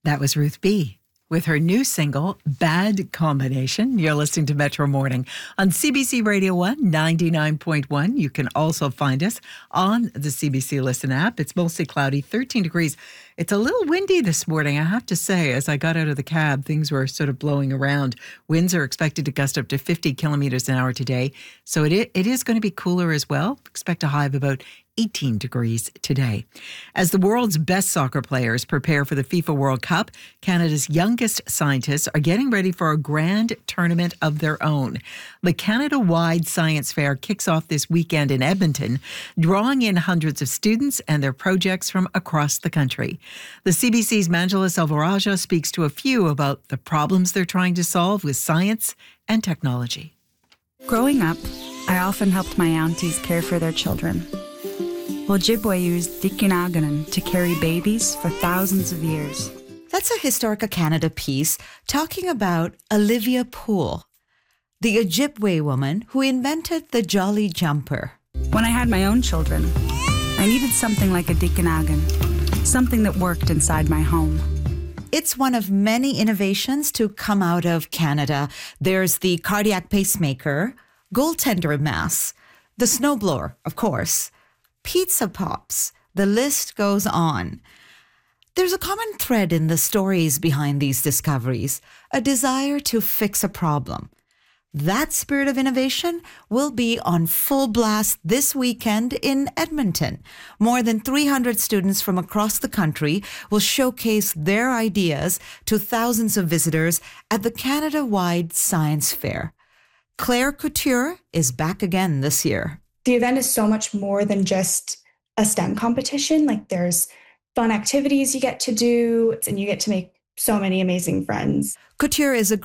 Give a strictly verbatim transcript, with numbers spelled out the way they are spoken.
That was Ruth B. with her new single, Bad Combination. You're listening to Metro Morning on C B C Radio one, ninety-nine point one. You can also find us on the C B C Listen app. It's mostly cloudy, thirteen degrees. It's a little windy this morning, I have to say. As I got out of the cab, things were sort of blowing around. Winds are expected to gust up to fifty kilometers an hour today. So it is, it is going to be cooler as well. Expect a high of about eighteen degrees today. As the world's best soccer players prepare for the FIFA World Cup, Canada's youngest scientists are getting ready for a grand tournament of their own. The Canada-wide science fair kicks off this weekend in Edmonton, drawing in hundreds of students and their projects from across the country. The C B C's Manjula Selvarajah speaks to a few about the problems they're trying to solve with science and technology. Growing up, I often helped my aunties care for their children. Ojibwe used Dikkinaganan to carry babies for thousands of years. That's a Historica Canada piece talking about Olivia Poole, the Ojibwe woman who invented the Jolly Jumper. When I had my own children, I needed something like a Dikkinagan, something that worked inside my home. It's one of many innovations to come out of Canada. There's the cardiac pacemaker, goaltender mask, the snowblower, of course, pizza pops. The list goes on. There's a common thread in the stories behind these discoveries, a desire to fix a problem. That spirit of innovation will be on full blast this weekend in Edmonton. More than three hundred students from across the country will showcase their ideas to thousands of visitors at the Canada-wide Science Fair. Claire Couture is back again this year. The event is so much more than just a STEM competition. Like, there's fun activities you get to do, and you get to make so many amazing friends. Couture is a